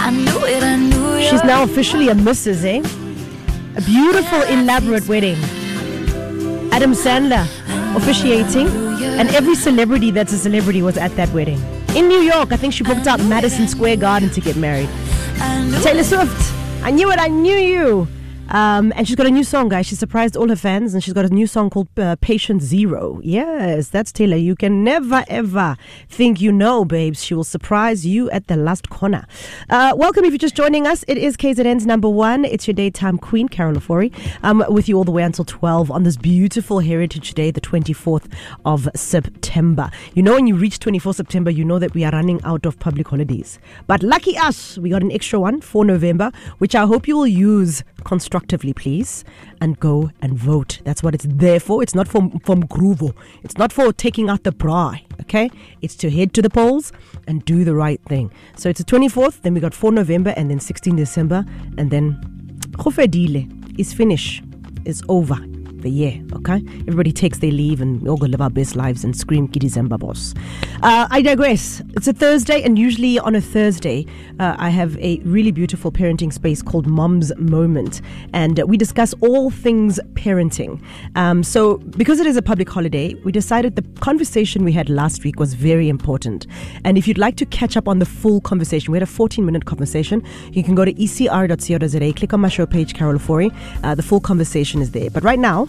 She's now officially a Mrs., eh? A beautiful, elaborate wedding. Adam Sandler officiating, and every celebrity that's a celebrity was at that wedding. In New York, I think she booked out Madison Square Garden to get married. Taylor Swift, I knew it, I knew you. And she's got a new song, guys. She surprised all her fans, and she's got a new song called Patient Zero. Yes, that's Taylor. You can never, ever think you know, babes. She will surprise you at the last corner. Welcome if you're just joining us. It is KZN's number one. It's your daytime queen, Carol Ofori, with you all the way until 12 on this beautiful Heritage Day, the 24th of September. You know, when you reach 24th September, you know that we are running out of public holidays. But lucky us, we got an extra one for November, which I hope you will use constructively, please, and go and vote. That's what it's there for. It's not from Gruvo. It's not for taking out the braai, okay? It's to head to the polls and do the right thing. So it's the 24th, then we got 4 November, and then 16 December, and then Khofedile is finished. It's over the year, okay? Everybody takes their leave and we all go live our best lives and scream Ki December, boss. I digress. It's a Thursday, and usually on a Thursday, I have a really beautiful parenting space called Mom's Moment, and we discuss all things parenting. So because it is a public holiday, we decided the conversation we had last week was very important. And if you'd like to catch up on the full conversation, we had a 14-minute conversation. You can go to ecr.co.za, click on my show page, Carol Ofori. The full conversation is there. But right now,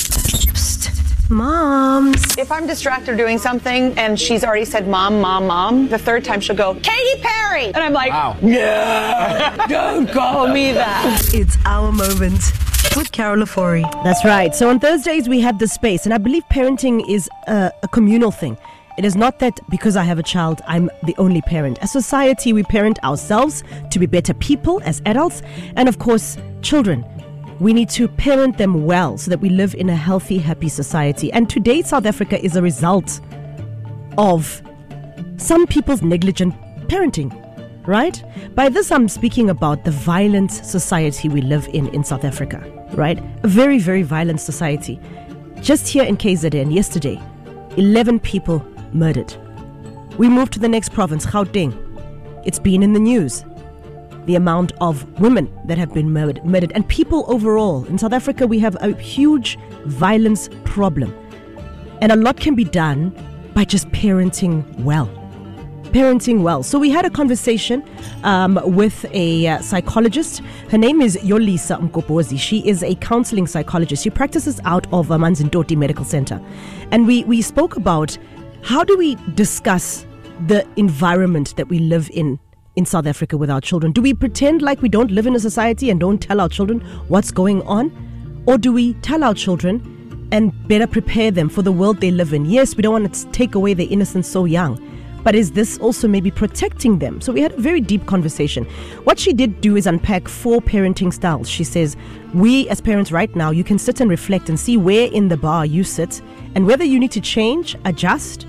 moms. If I'm distracted doing something and she's already said mom, the third time she'll go, Katy Perry! And I'm like, wow. No, don't call me that. It's our moment with Carol Ofori. That's right. So on Thursdays we have this space, and I believe parenting is a communal thing. It is not that because I have a child, I'm the only parent. As society, we parent ourselves to be better people as adults, and of course, children. We need to parent them well so that we live in a healthy, happy society. And today, South Africa is a result of some people's negligent parenting, right? By this, I'm speaking about the violent society we live in South Africa, right? A very, very violent society. Just here in KZN yesterday, 11 people murdered. We moved to the next province, Gauteng. It's been in the news. The amount of women that have been murdered, and people overall. In South Africa, we have a huge violence problem. And a lot can be done by just parenting well. Parenting well. So we had a conversation with a psychologist. Her name is Yolisa Mkobozi. She is a counseling psychologist. She practices out of Amanzimtoti Medical Center. And we spoke about how do we discuss the environment that we live in South Africa with our children. Do we pretend like we don't live in a society and don't tell our children what's going on? Or do we tell our children and better prepare them for the world they live in? Yes, we don't want to take away their innocence so young, but is this also maybe protecting them? So we had a very deep conversation. What she did do is unpack 4 parenting styles. She says, we as parents right now, you can sit and reflect and see where in the bar you sit and whether you need to change, adjust,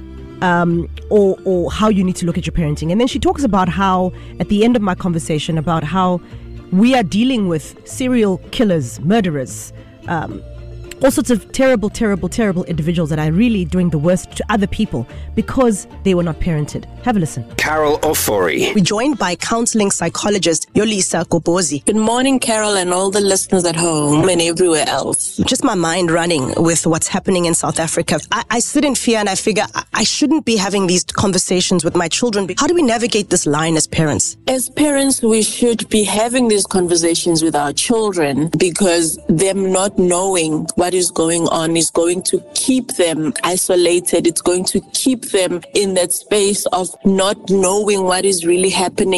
or how you need to look at your parenting. And then she talks about how, at the end of my conversation, about how we are dealing with serial killers, murderers, all sorts of terrible individuals that are really doing the worst to other people because they were not parented. Have a listen. Carol Ofori. We're joined by counseling psychologist Yolisa Mkobozi. Good morning, Carol, and all the listeners at home and everywhere else. Just my mind running with what's happening in South Africa. I sit in fear and I figure I shouldn't be having these conversations with my children. How do we navigate this line as parents? As parents, we should be having these conversations with our children because them not knowing what is going on is going to keep them isolated. It's going to keep them in that space of not knowing what is really happening